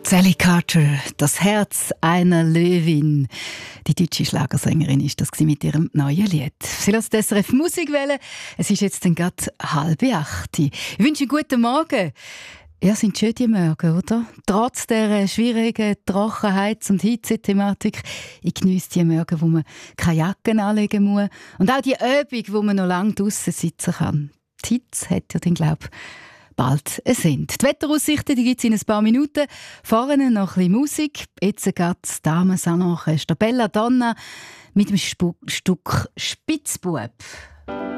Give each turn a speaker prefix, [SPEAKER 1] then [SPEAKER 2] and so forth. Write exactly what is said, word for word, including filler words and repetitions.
[SPEAKER 1] Sally Carter, das Herz einer Löwin. Die deutsche Schlagersängerin ist das mit ihrem neuen Lied. Sie lässt S R F Musik wählen. Es ist jetzt dann gerade halb acht. Ich wünsche einen guten Morgen. Ja, sind schön die Morgen, oder? Trotz der schwierigen Trockenheits- und Hitzethematik. Ich geniesse die Morgen, wo man keine Jacken anlegen muss. Und auch die Übung, wo man noch lange draussen sitzen kann. Die Hitze hat ja dann, glaube ich, bald ein Ende. Die Wetteraussichten gibt es in ein paar Minuten. Vorne noch ein bisschen Musik. Jetzt geht das Damen-Salon-Orchester Bella Donna mit einem Sp- Stück Spitzbub.